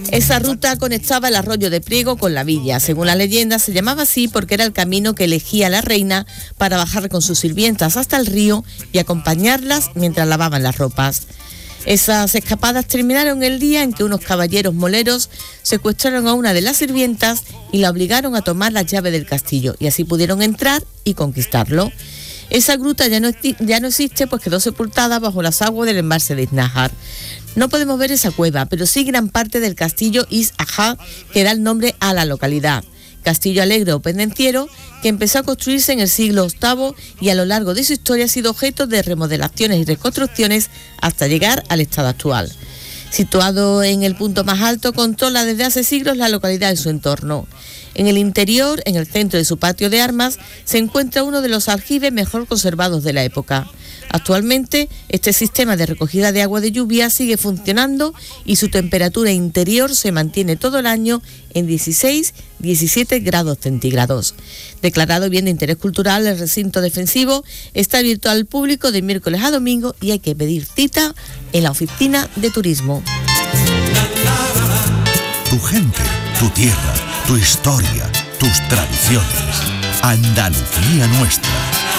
Esa ruta conectaba el arroyo de Priego con la villa. Según la leyenda, se llamaba así porque era el camino que elegía la reina para bajar con sus sirvientas hasta el río y acompañarlas mientras lavaban las ropas. Esas escapadas terminaron el día en que unos caballeros moleros secuestraron a una de las sirvientas y la obligaron a tomar las llaves del castillo, y así pudieron entrar y conquistarlo. Esa gruta ya no existe, pues quedó sepultada bajo las aguas del embalse de Iznájar. No podemos ver esa cueva, pero sí gran parte del castillo Is-Ajá, que da el nombre a la localidad. Castillo alegre o pendenciero que empezó a construirse en el siglo VIII y a lo largo de su historia ha sido objeto de remodelaciones y reconstrucciones hasta llegar al estado actual. Situado en el punto más alto, controla desde hace siglos la localidad y su entorno. En el interior, en el centro de su patio de armas, se encuentra uno de los aljibes mejor conservados de la época. Actualmente, este sistema de recogida de agua de lluvia sigue funcionando y su temperatura interior se mantiene todo el año en 16-17 grados centígrados. Declarado bien de interés cultural, el recinto defensivo está abierto al público de miércoles a domingo y hay que pedir cita en la oficina de turismo. Tu gente, tu tierra, tu historia, tus tradiciones. Andalucía nuestra.